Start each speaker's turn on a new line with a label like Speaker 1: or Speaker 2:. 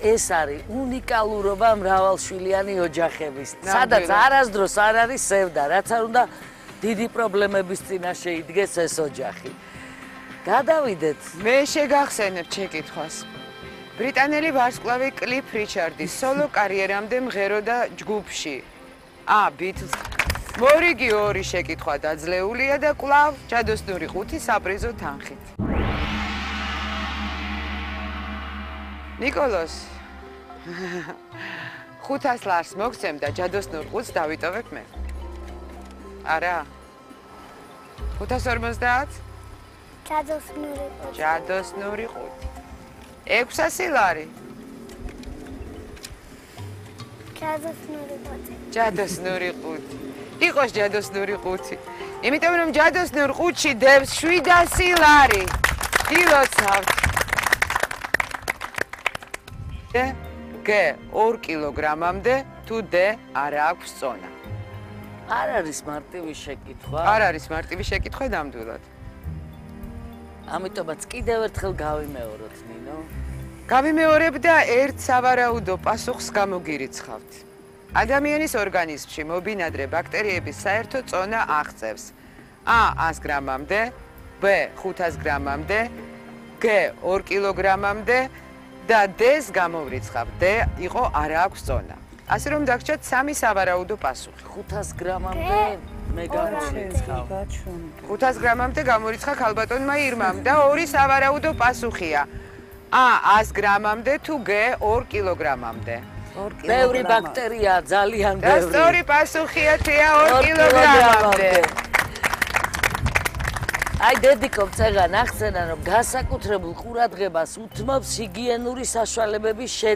Speaker 1: ეს არის უნიკალურობა მრავალშვილიანი ოჯახების. სადაც არასდროს არ არის სევდა, რაც არ უნდა დიდი პრობლემების წინაშე იდგეს ეს ოჯახი. გადავიდეთ.
Speaker 2: მე შეგახსენებ შეკითხვას. ბრიტანელი ვარსკვლავი კლიფ რიჩარდის სოლო კარიერამდე მღეროდა ჯგუფში. Beatles. მორიგი 2 შეკითხვა დაძლეულია და კვლავ ჯადოსნური 5 საპრიზო თანხით. ნიკოლოს 500 ლარს მოგცემ და ჯადოსნურ 5-ს დავიტოვებ მე. არა. 550? ჯადოსნური 5. 600 ლარი. ჯადოსნური 5. იყოს ჯადოსნური 5. იმიტომ რომ ჯადოსნურ 5-ში დევს 700 ლარი. გილოცავთ. გ 2 კილოგრამამდე თუ D არ აქვს წონა.
Speaker 1: არ არის მარტივი შეკითხვა.
Speaker 2: არ არის მარტივი შეკითხვა ნამდვილად.
Speaker 1: ამიტომაც კიდევ ერთხელ გავიმეოროთ, ნინო.
Speaker 2: გავიმეორებ და ერთ სავარაუდო პასუხს გამოგირიცხავთ. ადამიანის ორგანიზმში მობინადრე ბაქტერიების საერთო წონა აღწევს A 100 გრამამდე, B 500 გრამამდე, G 2 კილოგრამამდე და D-ს გამოვრიცხავ. D იყო არ აქვს წონა. ასე რომ დაგჭირთ 3 სავარაუდო პასუხი.
Speaker 1: 500 გრამამდე მე გამორიცხავ.
Speaker 2: 500 გრამამდე გამორიცხა ქალბატონმა ირმამ და 2 სავარაუდო პასუხია. A 100 გრამამდე თუ G 2 კილოგრამამდე.
Speaker 1: ბევრი ბაქტერია, ძალიან
Speaker 2: და
Speaker 1: ბევრი.
Speaker 2: სწორი პასუხია თეა 2 კილოგრამამდე.
Speaker 1: აი დედიკო წეგან ახსენა რომ განსაკუთრებულ ყურადღებას უთმობს ჰიგიენური საშუალებების